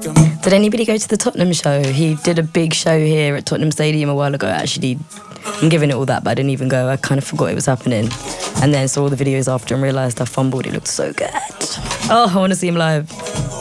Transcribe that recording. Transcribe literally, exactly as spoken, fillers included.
Did anybody go to the Tottenham show? He did a big show here at Tottenham Stadium a while ago. Actually, I'm giving it all that, but I didn't even go. I kind of forgot it was happening. And then saw all the videos after and realised I fumbled. It looked so good. Oh, I want to see him live.